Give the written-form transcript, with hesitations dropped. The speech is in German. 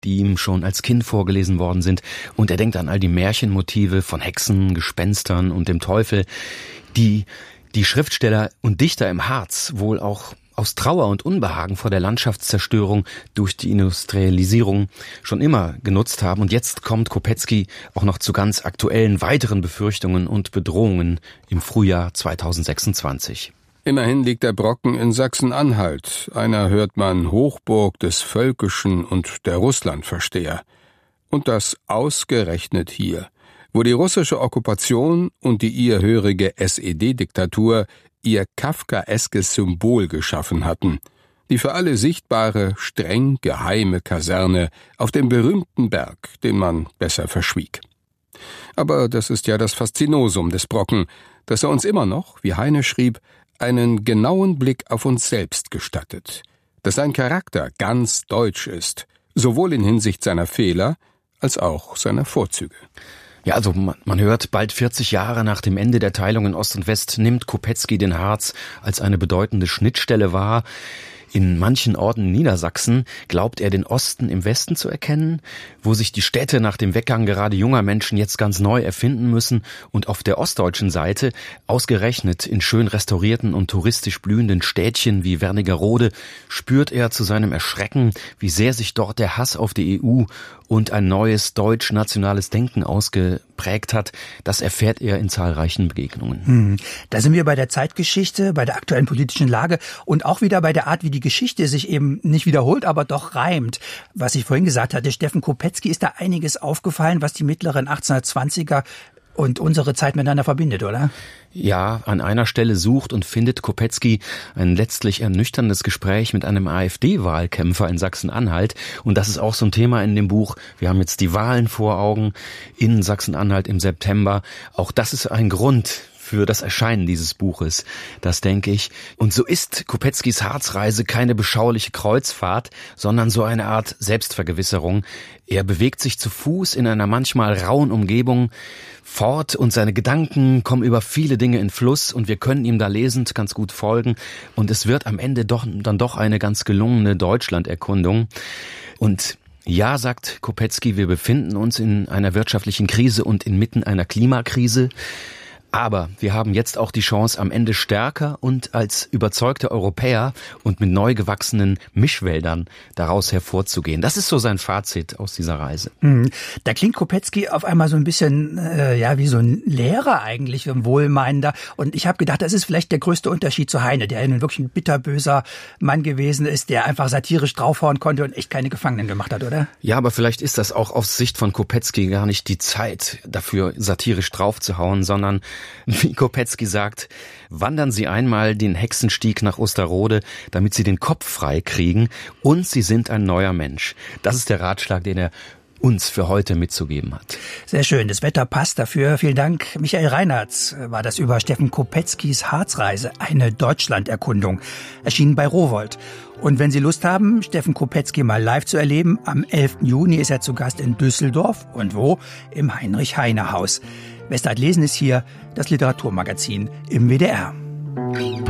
die ihm schon als Kind vorgelesen worden sind. Und er denkt an all die Märchenmotive von Hexen, Gespenstern und dem Teufel, die Schriftsteller und Dichter im Harz wohl auch aus Trauer und Unbehagen vor der Landschaftszerstörung durch die Industrialisierung schon immer genutzt haben. Und jetzt kommt Kopetzky auch noch zu ganz aktuellen weiteren Befürchtungen und Bedrohungen im Frühjahr 2026. Immerhin liegt der Brocken in Sachsen-Anhalt, einer hört man Hochburg des Völkischen und der Russlandversteher. Und das ausgerechnet hier, wo die russische Okkupation und die ihr hörige SED-Diktatur ihr kafkaeskes Symbol geschaffen hatten, die für alle sichtbare, streng geheime Kaserne auf dem berühmten Berg, den man besser verschwieg. Aber das ist ja das Faszinosum des Brocken, dass er uns immer noch, wie Heine schrieb, einen genauen Blick auf uns selbst gestattet, dass sein Charakter ganz deutsch ist, sowohl in Hinsicht seiner Fehler als auch seiner Vorzüge. Ja, also man hört, bald 40 Jahre nach dem Ende der Teilung in Ost und West nimmt Kopetzky den Harz als eine bedeutende Schnittstelle wahr. In manchen Orten in Niedersachsen glaubt er, den Osten im Westen zu erkennen, wo sich die Städte nach dem Weggang gerade junger Menschen jetzt ganz neu erfinden müssen. Und auf der ostdeutschen Seite, ausgerechnet in schön restaurierten und touristisch blühenden Städtchen wie Wernigerode, spürt er zu seinem Erschrecken, wie sehr sich dort der Hass auf die EU und ein neues deutsch-nationales Denken ausgeprägt hat. Das erfährt er in zahlreichen Begegnungen. Da sind wir bei der Zeitgeschichte, bei der aktuellen politischen Lage und auch wieder bei der Art, wie die Geschichte sich eben nicht wiederholt, aber doch reimt. Was ich vorhin gesagt hatte, Steffen Kopetzky, ist da einiges aufgefallen, was die mittleren 1820er und unsere Zeit miteinander verbindet, oder? Ja, an einer Stelle sucht und findet Kopetzky ein letztlich ernüchterndes Gespräch mit einem AfD-Wahlkämpfer in Sachsen-Anhalt. Und das ist auch so ein Thema in dem Buch. Wir haben jetzt die Wahlen vor Augen in Sachsen-Anhalt im September. Auch das ist ein Grund für das Erscheinen dieses Buches, das denke ich. Und so ist Kopetzkys Harzreise keine beschauliche Kreuzfahrt, sondern so eine Art Selbstvergewisserung. Er bewegt sich zu Fuß in einer manchmal rauen Umgebung fort und seine Gedanken kommen über viele Dinge in Fluss und wir können ihm da lesend ganz gut folgen. Und es wird am Ende dann doch eine ganz gelungene Deutschlanderkundung. Und ja, sagt Kopetzky, wir befinden uns in einer wirtschaftlichen Krise und inmitten einer Klimakrise. Aber wir haben jetzt auch die Chance, am Ende stärker und als überzeugte Europäer und mit neu gewachsenen Mischwäldern daraus hervorzugehen. Das ist so sein Fazit aus dieser Reise. Da klingt Kopetzky auf einmal so ein bisschen wie so ein Lehrer eigentlich, ein Wohlmeinender. Und ich habe gedacht, das ist vielleicht der größte Unterschied zu Heine, der nun wirklich ein bitterböser Mann gewesen ist, der einfach satirisch draufhauen konnte und echt keine Gefangenen gemacht hat, oder? Ja, aber vielleicht ist das auch aus Sicht von Kopetzky gar nicht die Zeit dafür, satirisch draufzuhauen, sondern wie Kopetzky sagt, wandern Sie einmal den Hexenstieg nach Osterode, damit Sie den Kopf frei kriegen und Sie sind ein neuer Mensch. Das ist der Ratschlag, den er uns für heute mitzugeben hat. Sehr schön, das Wetter passt dafür. Vielen Dank. Michael Reinhardt war das über Steffen Kopetzkys Harzreise, eine Deutschlanderkundung, erschienen bei Rowohlt. Und wenn Sie Lust haben, Steffen Kopetzky mal live zu erleben, am 11. Juni ist er zu Gast in Düsseldorf. Und wo? Im Heinrich-Heine-Haus. Westart Lesen ist hier das Literaturmagazin im WDR.